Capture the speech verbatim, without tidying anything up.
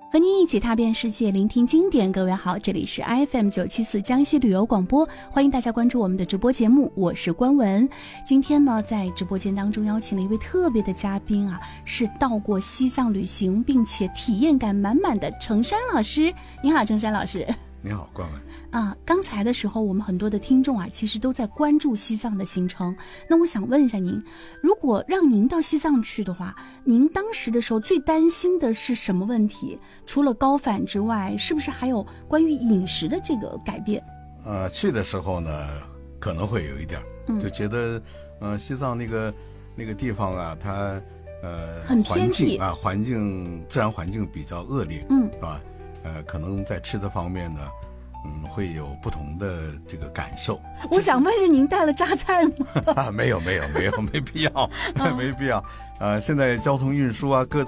和您一起踏遍世界，聆听经典。各位好，这里是 F M 九七四江西旅游广播，欢迎大家关注我们的直播节目，我是关文。今天呢，在直播间当中邀请了一位特别的嘉宾啊，是到过西藏旅行并且体验感满满的程山老师。你好，程山老师。 你好，关文。 啊，刚才的时候我们很多的听众啊，其实都在关注西藏的行程。那我想问一下您，如果让您到西藏去的话，您当时的时候最担心的是什么问题？除了高反之外，是不是还有关于饮食的这个改变？ 呃，去的时候呢，可能会有一点，嗯、就觉得，呃，西藏那个那个地方啊，它呃， 很偏僻啊，环境自然环境比较恶劣， 嗯， 是吧？呃，可能在吃的方面呢，嗯，会有不同的这个感受。 我想问一下，您带了榨菜吗？ 啊，没有，没有，没有，没必要，没必要。呃，现在交通运输啊，各